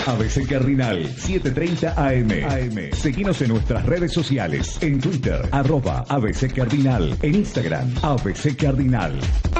ABC Cardinal, 7:30 AM. Seguinos en nuestras redes sociales, en Twitter, @ABC Cardinal, en Instagram, ABC Cardinal.